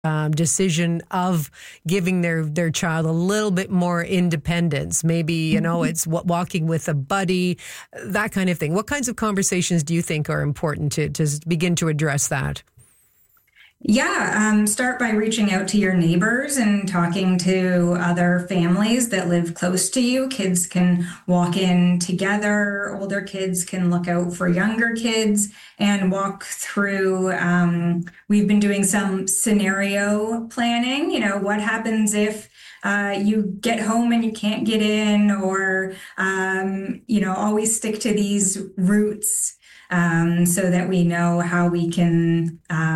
decision of giving their child a little bit more independence. Maybe, it's walking with a buddy, that kind of thing. What kinds of conversations do you think are important to begin to address that? Yeah, start by reaching out to your neighbors and talking to other families that live close to you. Kids can walk in together. Older kids can look out for younger kids and walk through. We've been doing some scenario planning. What happens if you get home and you can't get in, or, always stick to these routes. So that we know how we can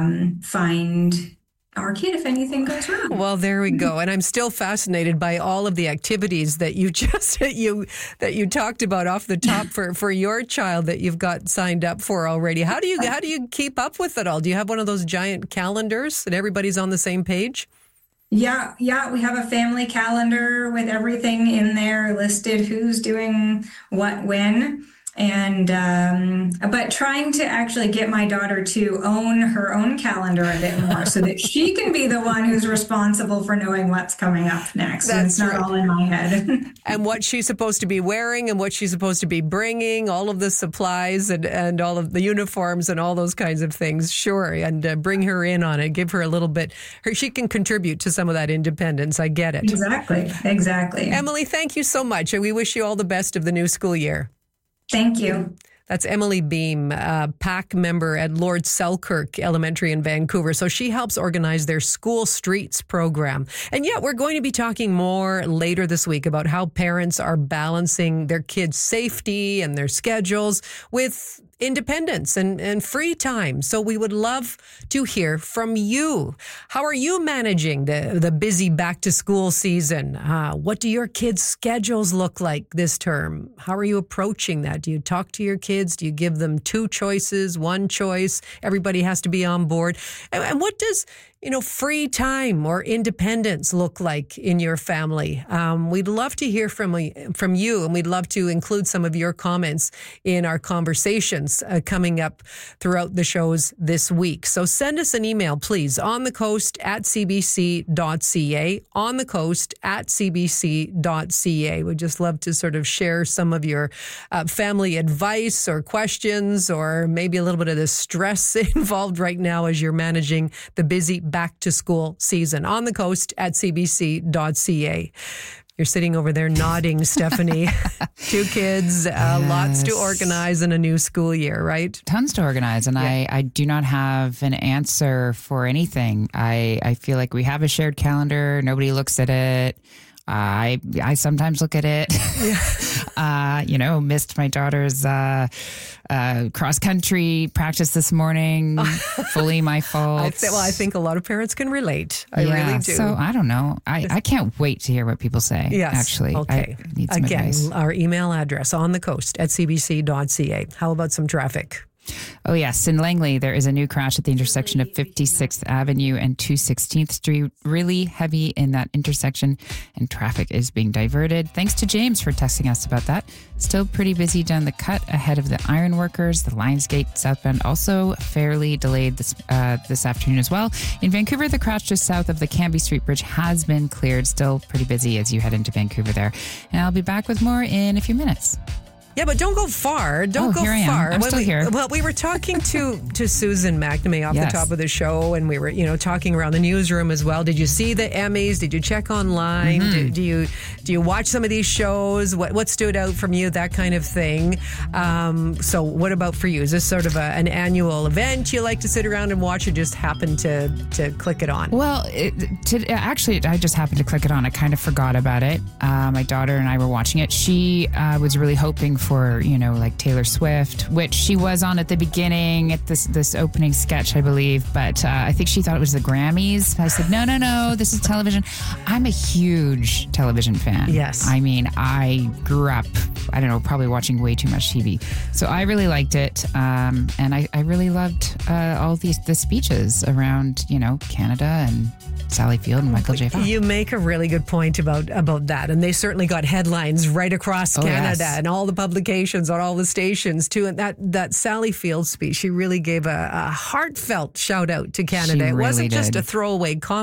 find our kid if anything goes wrong. Well, there we go. And I'm still fascinated by all of the activities that you just that you talked about off the top for your child that you've got signed up for already. How do you keep up with it all? Do you have one of those giant calendars that everybody's on the same page? Yeah. We have a family calendar with everything in there listed, who's doing what when. And, but trying to actually get my daughter to own her own calendar a bit more so that she can be the one who's responsible for knowing what's coming up next. And it's not all in my head. And what she's supposed to be wearing and what she's supposed to be bringing, all of the supplies and all of the uniforms and all those kinds of things. Sure. And bring her in on it. Give her a little bit. She can contribute to some of that independence. I get it. Exactly. Emily, thank you so much. And we wish you all the best of the new school year. Thank you. That's Emily Beam, PAC member at Lord Selkirk Elementary in Vancouver. So she helps organize their School Streets program. And yet we're going to be talking more later this week about how parents are balancing their kids' safety and their schedules with independence and free time. So we would love to hear from you. How are you managing the busy back to school season? What do your kids' schedules look like this term? How are you approaching that? Do you talk to your kids? Do you give them two choices, one choice? Everybody has to be on board. And what does free time or independence look like in your family? We'd love to hear from you, and we'd love to include some of your comments in our conversations coming up throughout the shows this week. So send us an email, please, onthecoast@cbc.ca, onthecoast@cbc.ca. We'd just love to sort of share some of your family advice or questions, or maybe a little bit of the stress involved right now as you're managing the busy back to school season. On the coast at cbc.ca. You're sitting over there nodding, Stephanie. 2 kids, yes. Lots to organize in a new school year, right? Tons to organize. And yeah. I do not have an answer for anything. I feel like we have a shared calendar. Nobody looks at it. I sometimes look at it. Missed my daughter's cross country practice this morning. Fully my fault. I think a lot of parents can relate. I really do. So I don't know. I can't wait to hear what people say. Yes. Actually, okay. I need some advice. Our email address onthecoast@cbc.ca. How about some traffic? Oh, yes. In Langley, there is a new crash at the intersection of 56th Avenue and 216th Street. Really heavy in that intersection, and traffic is being diverted. Thanks to James for texting us about that. Still pretty busy down the cut ahead of the Ironworkers. The Lionsgate southbound also fairly delayed this afternoon as well. In Vancouver, the crash just south of the Cambie Street Bridge has been cleared. Still pretty busy as you head into Vancouver there. And I'll be back with more in a few minutes. Yeah, but don't go far. Don't go far. I'm still here. Well, we were talking to Susan McNamee off the top of the show, and we were, talking around the newsroom as well. Did you see the Emmys? Did you check online? Mm-hmm. Do you watch some of these shows? What stood out from you? That kind of thing. So what about for you? Is this sort of an annual event you like to sit around and watch, or just happen to click it on? Well, actually, I just happened to click it on. I kind of forgot about it. My daughter and I were watching it. She was really hoping for, like Taylor Swift, which she was on at the beginning at this opening sketch, I believe. But I think she thought it was the Grammys. I said, no, this is television. I'm a huge television fan. Yes. I mean, I grew up, probably watching way too much TV. So I really liked it. And I really loved all the speeches around, Canada and Sally Field and Michael J. Fox. You make a really good point about that. And they certainly got headlines right across Canada, and all the public publications on all the stations too. And that Sally Field speech, she really gave a heartfelt shout out to Canada. She It wasn't really just did. a throwaway comment.